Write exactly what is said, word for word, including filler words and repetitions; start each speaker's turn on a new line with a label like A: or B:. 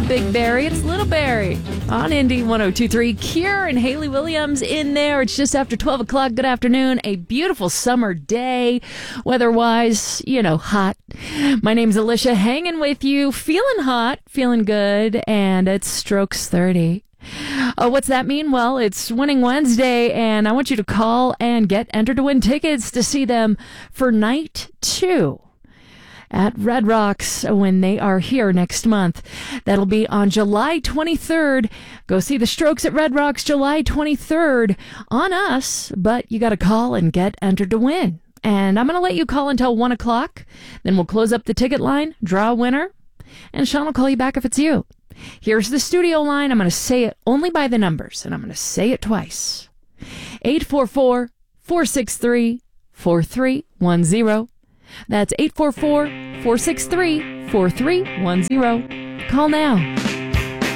A: Big Barry. It's Little Barry on Indy one oh two point three. Kier and Haley Williams in there. It's just after twelve o'clock. Good afternoon. A beautiful summer day. Weather-wise, you know, hot. My name's Alicia, hanging with you. Feeling hot, feeling good, and it's Strokes thirty. Uh, what's that mean? Well, it's Winning Wednesday, and I want you to call and get entered to win tickets to see them for night two at Red Rocks when they are here next month. That'll be on July twenty-third. Go see the Strokes at Red Rocks July twenty-third on us, but you got to call and get entered to win. And I'm going to let you call until one o'clock. Then we'll close up the ticket line, draw a winner, and Sean will call you back if it's you. Here's the studio line. I'm going to say it only by the numbers, and I'm going to say it twice. eight four four, four six three, four three one zero. That's eight four four, four six three, four three one zero. Call now.